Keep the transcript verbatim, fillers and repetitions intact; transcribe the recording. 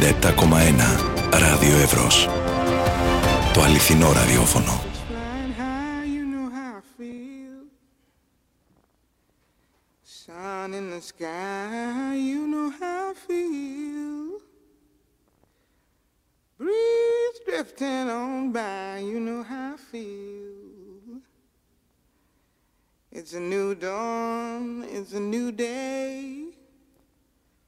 ενενήντα επτά κόμμα ένα Ράδιο Εύρος. Το αληθινό ραδιόφωνο. Sun in the sky, you know how I feel. Breeze drifting on by, you know how I feel. It's a new dawn, it's a new day.